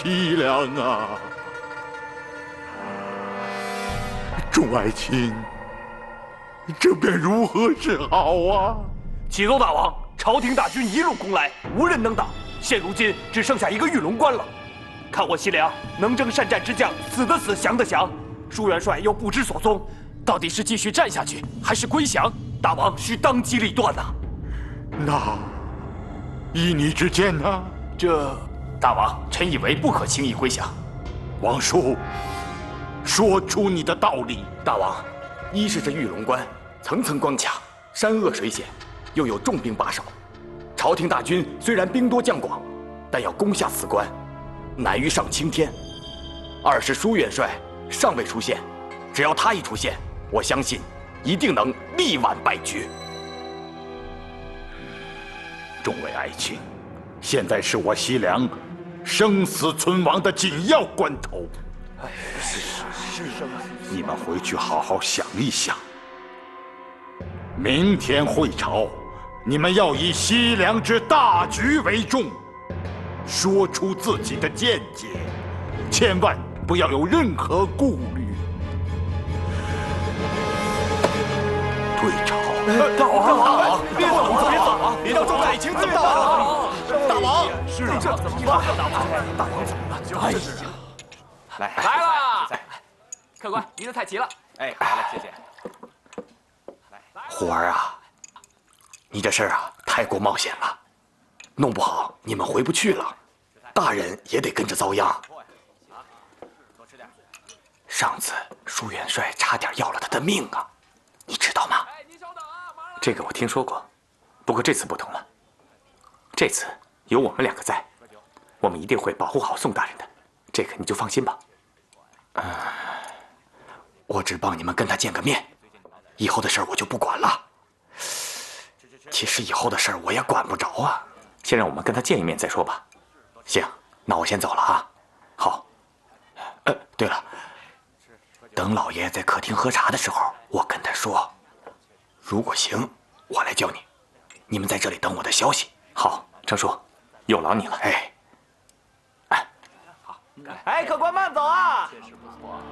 凄凉啊！众爱卿，这便如何是好啊？ 启奏大王，朝廷大军一路攻来，无人能挡。现如今只剩下一个玉龙关了。看我西凉能征善战之将，死的死，降的降。舒元帅又不知所踪，到底是继续战下去，还是归降？大王需当机立断呐。 那依你之见呢？ 大王，臣以为不可轻易归降。 王叔，说出你的道理。 大王，一是这玉龙关层层关卡，山恶水险，又有重兵把守。朝廷大军虽然兵多将广，但要攻下此关，难于上青天。二是舒元帅尚未出现，只要他一出现，我相信一定能力挽败局。 众位爱卿，现在是我西凉生死存亡的紧要关头。是，你们回去好好想一想。明天会朝，你们要以西凉之大局为重，说出自己的见解，千万不要有任何顾虑。退朝！ 大王， 别走啊！别让众爱卿走！大王， 是这怎么办？大王怎么了？哎呀， 来了！客官，您的菜齐了。 哎，来了，谢谢。虎儿啊，你这事儿啊太过冒险了，弄不好你们回不去了，大人也得跟着遭殃。上次舒元帅差点要了他的命啊，你知道吗？这个我听说过，不过这次不同了，这次有我们两个在，我们一定会保护好宋大人的，这个你就放心吧。我只帮你们跟他见个面，以后的事儿我就不管了。其实以后的事儿我也管不着啊，先让我们跟他见一面再说吧。行，那我先走了啊。好。对了，等老爷在客厅喝茶的时候，我跟他说，如果行，我来叫你，你们在这里等我的消息。好，程叔，有劳你了。哎， 哎，客官慢走啊！确实不错。